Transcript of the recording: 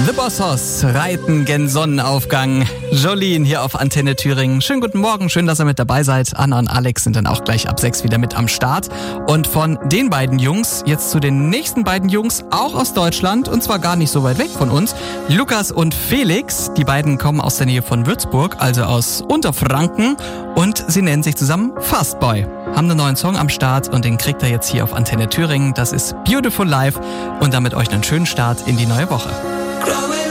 The Bossos reiten gen Sonnenaufgang. Jolene hier auf Antenne Thüringen. Schönen guten Morgen, schön, dass ihr mit dabei seid. Anna und Alex sind dann auch gleich ab 6 wieder mit am Start. Und von den beiden Jungs jetzt zu den nächsten beiden Jungs, auch aus Deutschland, und zwar gar nicht so weit weg von uns. Lukas und Felix, die beiden kommen aus der Nähe von Würzburg, also aus Unterfranken, und sie nennen sich zusammen Fastboy. Haben einen neuen Song am Start und den kriegt ihr jetzt hier auf Antenne Thüringen. Das ist Beautiful Life und damit euch einen schönen Start in die neue Woche.